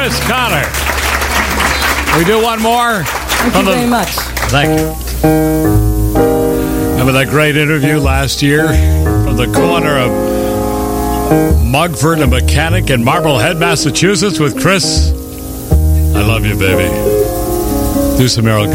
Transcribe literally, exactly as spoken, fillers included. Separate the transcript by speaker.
Speaker 1: Chris Connor. We do one more.
Speaker 2: Thank you
Speaker 1: the,
Speaker 2: very much.
Speaker 1: Thank you. Remember that great interview last year from the corner of Mugford and Mechanic in Marblehead, Massachusetts with Chris? I love you, baby. Do some Errol